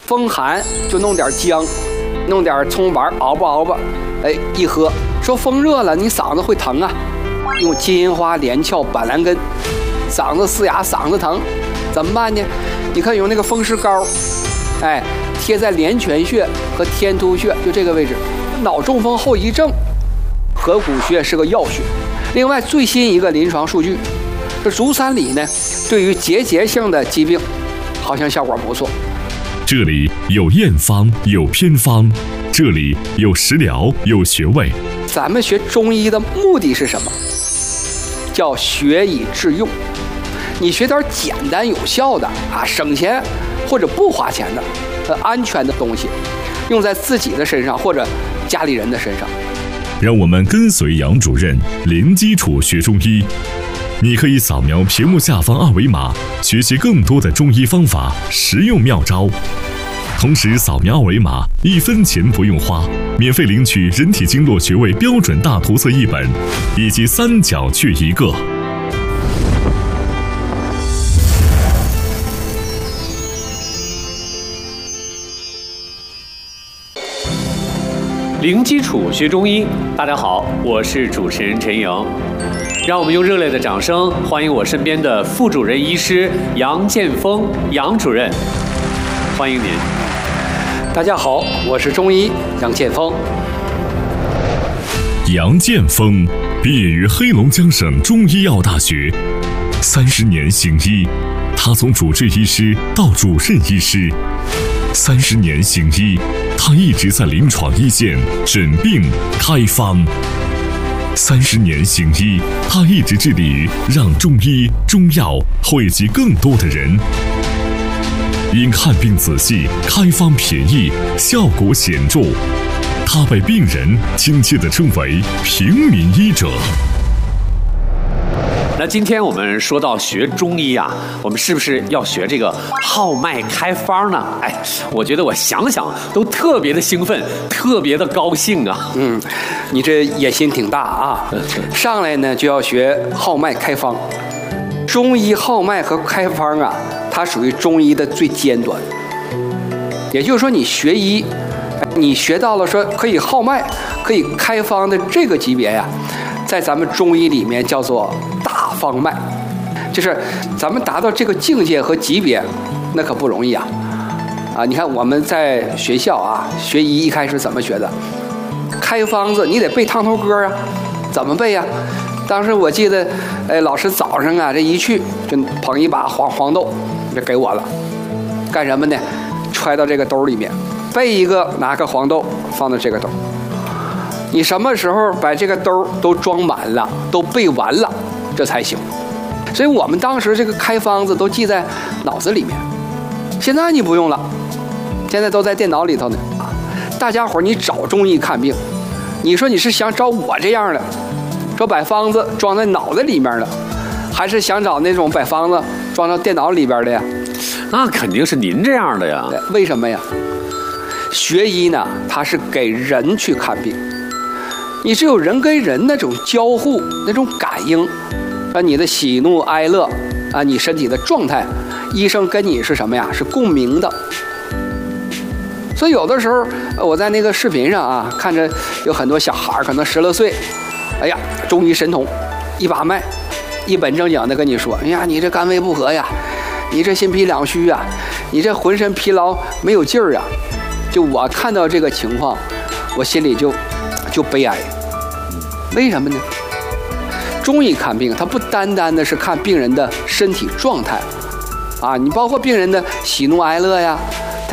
风寒就弄点姜，弄点葱丸熬吧，哎，一喝。说风热了，你嗓子会疼啊，用金银花、连翘、板蓝根，嗓子嘶哑，嗓子疼，怎么办呢？你看用那个风湿膏，哎，贴在连泉穴和天突穴，就这个位置。脑中风后遗症，合谷穴是个要穴。另外最新一个临床数据，这足三里呢，对于结节性的疾病，好像效果不错。 这里有验方，有偏方，这里有食疗，有穴位。 咱们学中医的目的是什么？叫学以致用。你学点简单有效的啊，省钱或者不花钱的，安全的东西，用在自己的身上或者家里人的身上。 让我们跟随杨主任零基础学中医。你可以扫描屏幕下方二维码，学习更多的中医方法、实用妙招。同时扫描二维码，1分钱不用花，免费领取人体经络穴位标准大图册1本，以及3角穴1个。 零基础学中医，大家好，我是主持人陈莹。让我们用热烈的掌声欢迎我身边的副主任医师杨建峰杨主任，欢迎您。 大家好，我是中医杨建峰。 杨建峰毕业于黑龙江省中医药大学，30年行医，他从主治医师到主任医师，30年行医，他一直在临床一线诊病开方。30年行医，他一直致力于让中医中药惠及更多的人。因看病仔细、开方便宜、效果显著，他被病人亲切地称为平民医者。 那今天我们说到学中医啊，我们是不是要学这个号脉开方呢？哎，我觉得我想想都特别的兴奋，特别的高兴啊。 你这野心挺大啊！上来呢就要学号脉开方。中医号脉和开方啊，它属于中医的最尖端。也就是说，你学医，你学到了说可以号脉、可以开方的这个级别呀，在咱们中医里面叫做大方脉。就是咱们达到这个境界和级别，那可不容易啊！你看我们在学校啊学医，一开始怎么学的？开方子你得背烫头歌啊，怎么背呀？当时我记得，老师早上啊，这一去就捧一把黄豆，就给我了，干什么呢？揣到这个兜里面，背一个拿个黄豆放到这个兜。你什么时候把这个兜都装满了，都背完了，这才行。所以我们当时这个开方子都记在脑子里面。现在你不用了，现在都在电脑里头呢。大家伙你找中医看病，你说你是想找我这样的？说把方子装在脑袋里面的，还是想找那种把方子装到电脑里边的呀？ 那肯定是您这样的呀。 为什么呀？学医呢，它是给人去看病，你只有人跟人那种交互、那种感应，你的喜怒哀乐啊，你身体的状态，医生跟你是什么呀？是共鸣的。所以有的时候我在那个视频上啊，看着有很多小孩可能10来岁。哎呀，中医神童，一把脉，一本正经的跟你说，哎呀，你这肝胃不和呀，你这心脾两虚呀，你这浑身疲劳没有劲儿啊。就我看到这个情况，我心里就悲哀。为什么呢？中医看病，它不单单的是看病人的身体状态啊，你包括病人的喜怒哀乐呀，